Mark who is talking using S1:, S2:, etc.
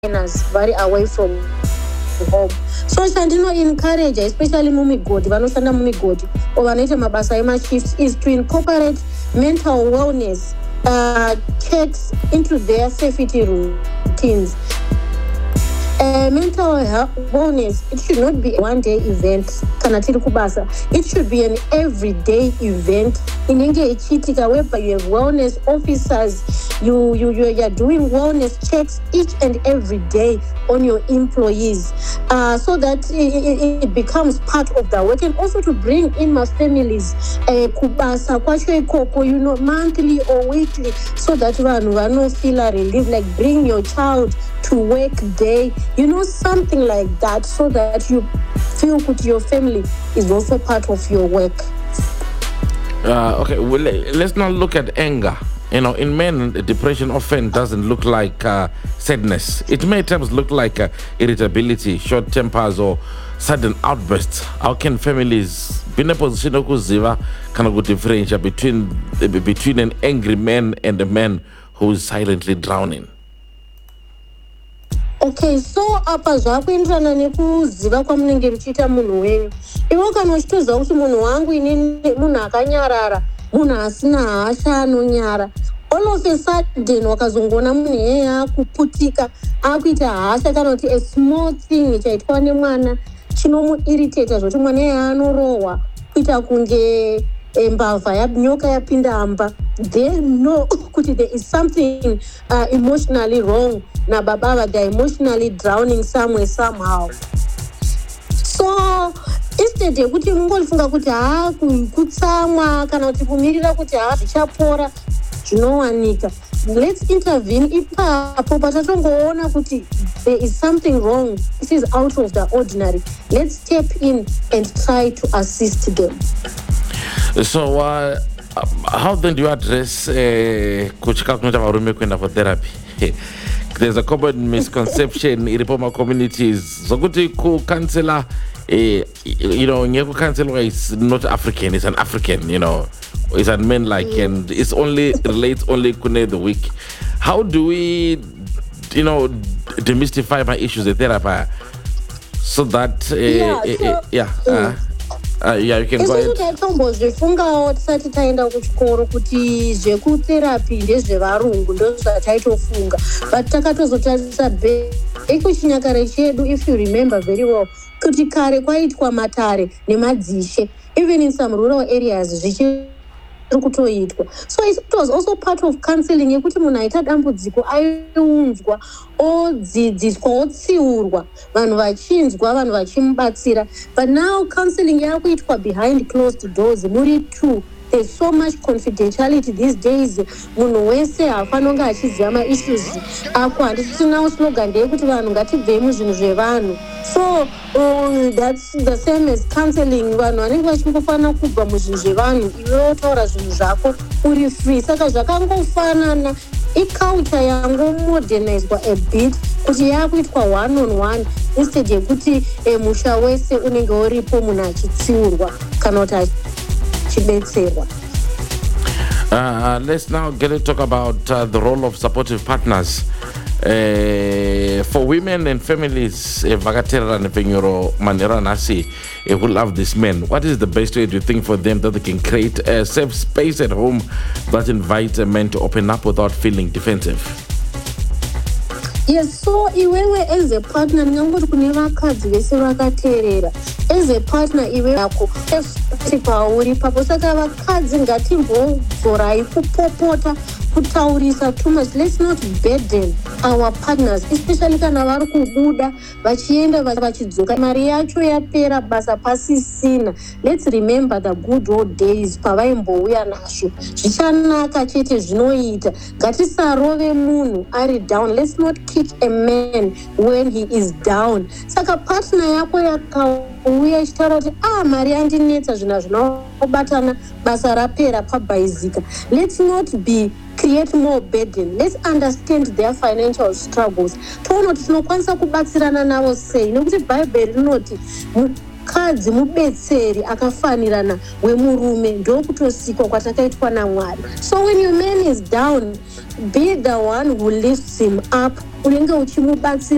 S1: very away from home. So Shandino encourage, especially mumigodi, vanoshanda mumigodi, or vanoita mabasa ema-shifts, is to incorporate mental wellness checks into their safety routines. Mental health wellness, it should not be a one-day event. It should be an everyday event. In India, whereby you have wellness officers, you are doing wellness checks each and every day on your employees, so that it becomes part of the work, and also to bring in my families, monthly or weekly, so that one feel a relief, like bring your child to work day, something like that, so that you feel that your family is also part of your work.
S2: Okay, well, let's not look at anger. In men, depression often doesn't look like sadness. It may at times look like irritability, short tempers, or sudden outbursts. How can families be in a position of differentiate between an angry man and a man who is silently drowning?
S1: Okay, so apa zvakuenderana nekuziva kwamunenge muchiita munhu wenyu. Ivo kana uchitoziva kuti munhu wangu inini munhu akanyarara, munhu asina hasha anonyara, all of a sudden wakazongoona munhu yeye akuputika, akuita hasha, kana kuti a small thing chaitwa nemwana chinomuirritata zvoti mwana yeye anorohwa kuita kunge mbavha nyoka yapinda amba, they know kuti there is something emotionally wrong. Nababa, they're emotionally drowning somewhere, somehow. So instead kuti mungolifunga kuti kutsamwa kana kuti kumirira kuti zvichapora zvinowanika, let's intervene ipapo patatongoona kuti there is something wrong, this is out of the ordinary, let's step in and try to assist them.
S2: So how then do you address kuchika kunoita varume kuenda for therapy? There's a common misconception in the communities. So good to counselor, Nyeko counselor is not African, it's an African, it's a man like, and it's only relates only Kune the week. How do we, demystify my issues at therapy so that, you can go ahead.
S1: Taitombozifungawo tisati taenda kuchikoro kuti zvekutherapy ndezvevarungu ndozvataitofunga, but takatozotarisa ekuchinyakare chedu, if you remember very well, kuti kare kwaitwa matare nemadzishe, even in some rural areas zvichiri kutoitwa. So it was also part of counseling yekuti munhu aita dambudziko aiunzwa, odzidziswa, otsiurwa, vanhu vachinzwa, vanhu vachimubatsira. But now counseling yakuitwa behind closed doors, muri two. There's so much confidentiality these days. Munhu wese hafanonga achiziva ma-issues ako. Handisinawo slogan ndeyekuti vanhu ngatibvei muzvinhu zvevanhu. So that's the same as counseling. Vanhu vanenge vachingofanira kubva muzvinhu zvevanhu, iwe wotaura zvinhu zvako uri free. Saka zvakangofanana, iculture yangomodernizwa a bit kuti yakuitwa one on one, instead yekuti musha wese unenge uripo munhu achitsiurwa kana kuti
S2: let's now get to talk about the role of supportive partners for women and families. Vakaterera nepenyoro manera nasi who love these men. What is the best way, do you think, for them that they can create a safe space at home that invites a man to open up without feeling defensive?
S1: Yes, so iwewe as a partner nyangoti kune vakadzi vese vakateerera, as a partner iwe yako pauri papo, saka vakadzi ngatimbodzorai kupopota kutaurisa too much. Let's not burden our partners, especially kana vari kubuda vachienda vachidzoka mari yacho yapera basa pasisina. Let's remember the good old days pavaimbouya nazvo, zvichanaka chete zvinoita. Ngatisarove munhu ari down. Let's not kick a man when he is down. Saka partner yako yakauya ichitaura kuti mari yandinetsa zvina zvinobatana basa rapera pabhaizika. Let's not create more burden. Let's understand their financial struggles. Toona kuti tinokwanisa kubatsirana navo sei, nekuti bhaibheri rinoti mukadzi mubetseri akafanirana wemurume ndokutosikwa kwatakaitwa naMwari. So when your man is down, be the one who lifts him up. Unenge uchimubatsira